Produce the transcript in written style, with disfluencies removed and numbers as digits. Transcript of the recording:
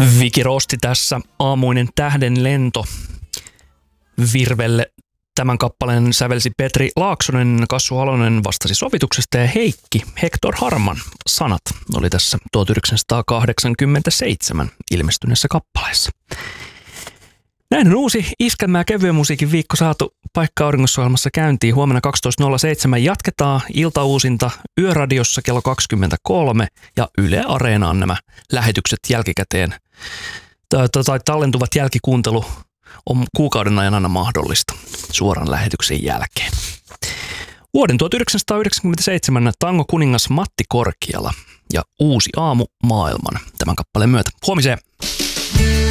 Viki Rosti tässä, aamuinen tähden lento. Virvelle tämän kappaleen sävelsi Petri Laaksonen, Kassu Halonen vastasi sovituksesta ja Heikki Hector Harman sanat oli tässä 1987 ilmestyneessä kappaleessa. Näin on uusi iskelmä- ja kevyen musiikin viikko saatu Paikka Auringossa-ohjelmassa käyntiin. Huomenna 12.07 jatketaan iltauusinta Yöradiossa kello 23 ja Yle Areenaan nämä lähetykset jälkikäteen. Tai tallentuvat jälkikuuntelu on kuukauden ajan aina mahdollista suoran lähetyksen jälkeen. Vuoden 1997 tango-kuningas Matti Korkeala ja Uusi aamu maailman tämän kappaleen myötä. Huomiseen!